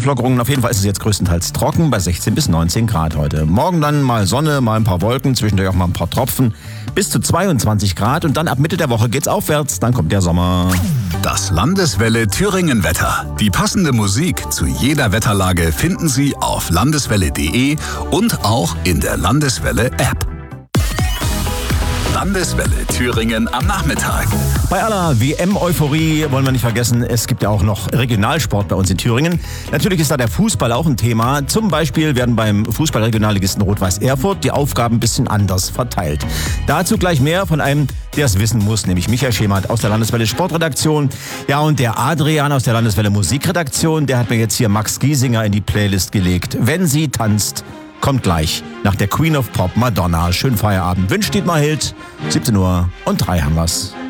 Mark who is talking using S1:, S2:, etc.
S1: Auflockerungen. Auf jeden Fall ist es jetzt größtenteils trocken bei 16 bis 19 Grad heute. Morgen dann mal Sonne, mal ein paar Wolken, zwischendurch auch mal ein paar Tropfen. Bis zu 22 Grad und dann ab Mitte der Woche geht's aufwärts. Dann kommt der Sommer.
S2: Das Landeswelle Thüringen Wetter. Die passende Musik zu jeder Wetterlage finden Sie auf landeswelle.de und auch in der Landeswelle App. Landeswelle Thüringen am Nachmittag.
S1: Bei aller WM-Euphorie wollen wir nicht vergessen, es gibt ja auch noch Regionalsport bei uns in Thüringen. Natürlich ist da der Fußball auch ein Thema. Zum Beispiel werden beim Fußballregionalligisten Rot-Weiß Erfurt die Aufgaben ein bisschen anders verteilt. Dazu gleich mehr von einem, der es wissen muss, nämlich Michael Schemert aus der Landeswelle Sportredaktion. Ja, und der Adrian aus der Landeswelle Musikredaktion, der hat mir jetzt hier Max Giesinger in die Playlist gelegt. Wenn sie tanzt, kommt gleich nach der Queen of Pop Madonna. Schönen Feierabend. Wünscht Dietmar Hild. 17:03 haben wir's.